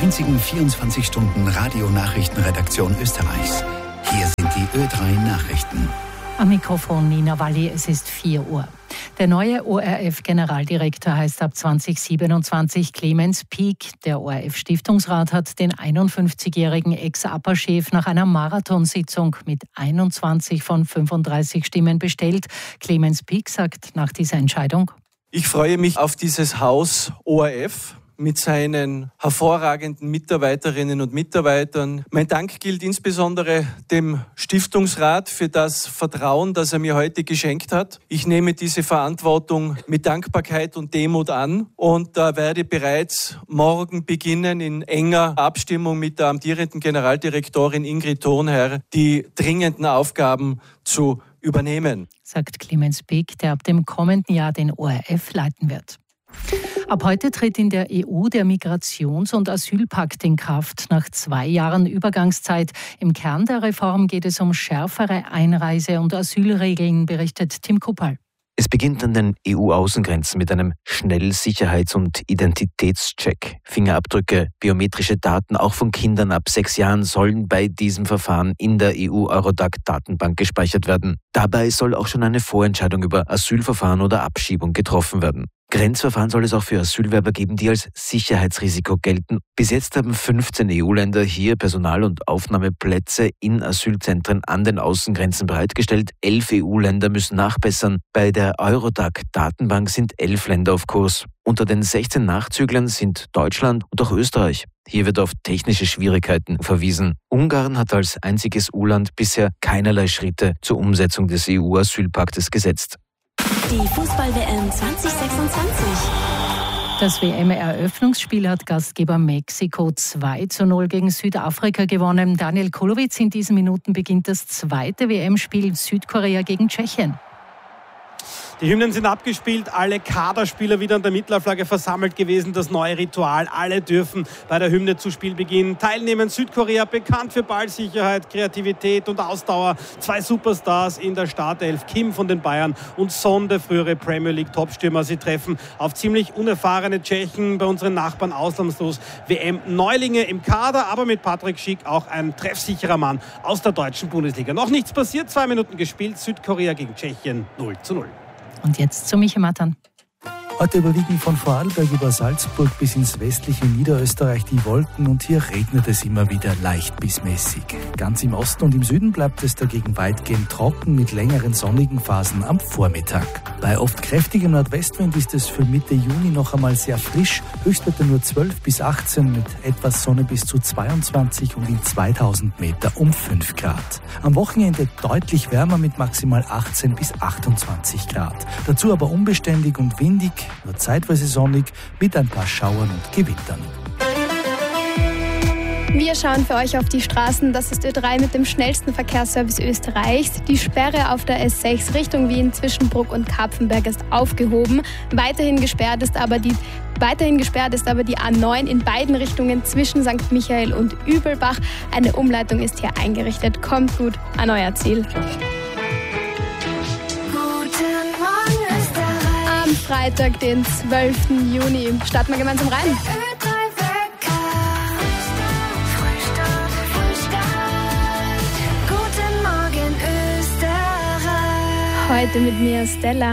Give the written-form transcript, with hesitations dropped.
einzigen 24-Stunden-Radio-Nachrichtenredaktion Österreichs. Hier sind die Ö3 Nachrichten. Am Mikrofon Nina Walli, es ist 4 Uhr. Der neue ORF-Generaldirektor heißt ab 2027 Clemens Pieck. Der ORF-Stiftungsrat hat den 51-jährigen Ex-APA-Chef nach einer Marathonsitzung mit 21 von 35 Stimmen bestellt. Clemens Pieck sagt nach dieser Entscheidung: Ich freue mich auf dieses Haus ORF mit seinen hervorragenden Mitarbeiterinnen und Mitarbeitern. Mein Dank gilt insbesondere dem Stiftungsrat für das Vertrauen, das er mir heute geschenkt hat. Ich nehme diese Verantwortung mit Dankbarkeit und Demut an und werde bereits morgen beginnen, in enger Abstimmung mit der amtierenden Generaldirektorin Ingrid Thurnherr die dringenden Aufgaben zu übernehmen, sagt Clemens Pieck, der ab dem kommenden Jahr den ORF leiten wird. Ab heute tritt in der EU der Migrations- und Asylpakt in Kraft. Nach 2 Jahren Übergangszeit. Im Kern der Reform geht es um schärfere Einreise- und Asylregeln, berichtet Tim Kuppal. Es beginnt an den EU-Außengrenzen mit einem Schnellsicherheits- und Identitätscheck. Fingerabdrücke, biometrische Daten auch von Kindern ab 6 Jahren sollen bei diesem Verfahren in der EU-Eurodac-Datenbank gespeichert werden. Dabei soll auch schon eine Vorentscheidung über Asylverfahren oder Abschiebung getroffen werden. Grenzverfahren soll es auch für Asylwerber geben, die als Sicherheitsrisiko gelten. Bis jetzt haben 15 EU-Länder hier Personal- und Aufnahmeplätze in Asylzentren an den Außengrenzen bereitgestellt. 11 EU-Länder müssen nachbessern. Bei der Eurodac-Datenbank sind 11 Länder auf Kurs. Unter den 16 Nachzüglern sind Deutschland und auch Österreich. Hier wird auf technische Schwierigkeiten verwiesen. Ungarn hat als einziges EU-Land bisher keinerlei Schritte zur Umsetzung des EU-Asylpaktes gesetzt. Die Fußball-WM 2026. Das WM-Eröffnungsspiel hat Gastgeber Mexiko 2:0 gegen Südafrika gewonnen. Daniel Kulowitz, in diesen Minuten beginnt das zweite WM-Spiel Südkorea gegen Tschechien. Die Hymnen sind abgespielt, alle Kaderspieler wieder an der Mittelflagge versammelt gewesen. Das neue Ritual, alle dürfen bei der Hymne zu Spielbeginn teilnehmen. Südkorea bekannt für Ballsicherheit, Kreativität und Ausdauer. 2 Superstars in der Startelf, Kim von den Bayern und Son, der frühere Premier League Topstürmer. Sie treffen auf ziemlich unerfahrene Tschechen, bei unseren Nachbarn ausnahmslos WM-Neulinge im Kader, aber mit Patrick Schick auch ein treffsicherer Mann aus der deutschen Bundesliga. Noch nichts passiert, 2 Minuten gespielt, Südkorea gegen Tschechien 0:0. Und jetzt zu Michael Mattern. Heute überwiegen von Vorarlberg über Salzburg bis ins westliche Niederösterreich die Wolken und hier regnet es immer wieder leicht bis mäßig. Ganz im Osten und im Süden bleibt es dagegen weitgehend trocken mit längeren sonnigen Phasen am Vormittag. Bei oft kräftigem Nordwestwind ist es für Mitte Juni noch einmal sehr frisch, Höchstwerte nur 12 bis 18 mit etwas Sonne bis zu 22 und in 2000 Meter um 5 Grad. Am Wochenende deutlich wärmer mit maximal 18 bis 28 Grad. Dazu aber unbeständig und windig, nur zeitweise sonnig mit ein paar Schauern und Gewittern. Wir schauen für euch auf die Straßen. Das ist Ö3 mit dem schnellsten Verkehrsservice Österreichs. Die Sperre auf der S6 Richtung Wien zwischen Bruck und Kapfenberg ist aufgehoben. Weiterhin gesperrt ist aber die A9 in beiden Richtungen zwischen St. Michael und Übelbach. Eine Umleitung ist hier eingerichtet. Kommt gut an euer Ziel. Am Freitag, den 12. Juni, starten wir gemeinsam rein. Heute mit mir Stella.